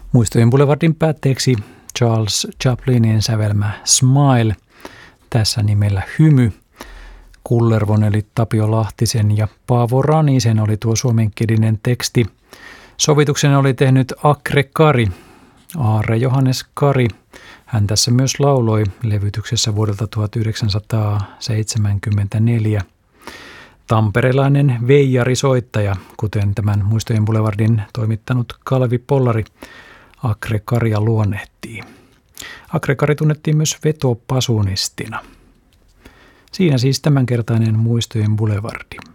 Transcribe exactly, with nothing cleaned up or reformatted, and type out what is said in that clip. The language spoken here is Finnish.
Muistojen Boulevardin päätteeksi Charles Chaplinin sävelmä Smile, tässä nimellä Hymy. Kullervon eli Tapio Lahtisen ja Paavo Ranisen oli tuo suomenkielinen teksti. Sovituksen oli tehnyt Akre Kari, Aarre Johannes Kari. Hän tässä myös lauloi levytyksessä vuodelta tuhatyhdeksänsataaseitsemänkymmentäneljä. Tamperelainen veijarisoittaja, kuten tämän Muistojen Boulevardin toimittanut Kalvi Pollari Akre Karia luonnehtii. Akre Kari tunnettiin myös vetopasunistina. Siinä siis tämänkertainen Muistojen Boulevardi.